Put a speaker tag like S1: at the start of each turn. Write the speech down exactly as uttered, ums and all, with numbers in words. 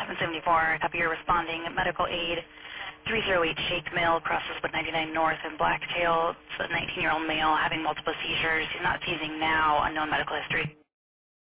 S1: seven seventy-four, copy you're responding. Medical aid, three oh eight Shake Mill, crosses with ninety-nine North and Blacktail. It's a nineteen-year-old male having multiple seizures. He's not seizing now, unknown medical history.